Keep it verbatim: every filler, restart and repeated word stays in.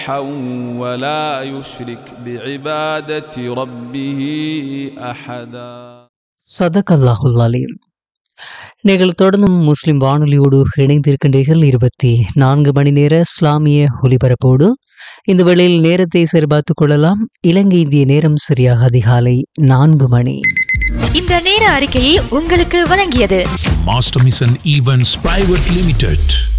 ولا يشرك بعبادة ربه أحدا. சதகல்லாஹுல் அலீம். நீங்கள் தொடர்ந்தும் முஸ்லிம் வானொலியோடு இணைந்திருக்கின்றீர்கள். இருபத்தி நான்கு மணி நேர இஸ்லாமிய ஒலிபரப்போடு இந்த வேளையில் நேரத்தை சரிபார்த்துக் கொள்ளலாம். இலங்கை இந்திய நேரம் சரியாக அதிகாலை நான்கு மணி. இந்த நேர அறிக்கையை உங்களுக்கு வழங்கியது master mission events private limited.